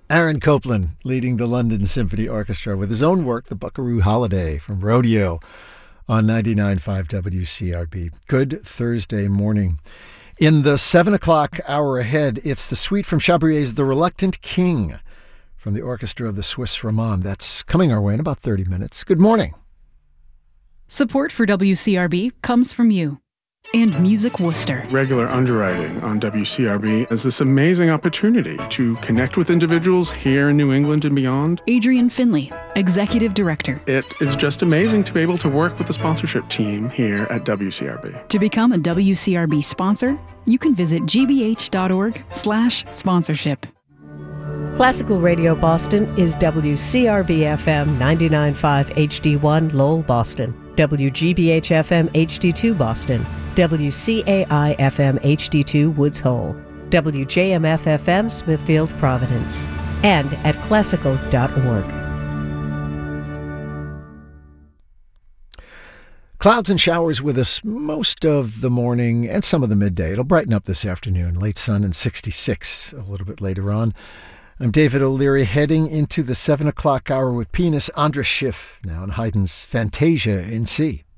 Aaron Copland leading the London Symphony Orchestra with his own work, The Buckaroo Holiday from Rodeo on 99.5 WCRB. Good Thursday morning. In the 7 o'clock hour ahead, it's the suite from Chabrier's The Reluctant King from the orchestra of the Swiss Romand. That's coming our way in about 30 minutes. Good morning. Support for WCRB comes from you and Music Worcester. Regular underwriting on WCRB is this amazing opportunity to connect with individuals here in New England and beyond. Adrian Finley, Executive Director. It is just amazing to be able to work with the sponsorship team here at WCRB. To become a WCRB sponsor, you can visit gbh.org/sponsorship. Classical Radio Boston is WCRB-FM 99.5 HD1 Lowell, Boston, WGBH-FM HD2 Boston, WCAI-FM HD2 Woods Hole, WJMF-FM Smithfield, Providence, and at classical.org. Clouds and showers with us most of the morning and some of the midday. It'll brighten up this afternoon. Late sun and 66 a little bit later on. I'm David O'Leary, heading into the 7 o'clock hour with pianist Andras Schiff, now in Haydn's Fantasia in C.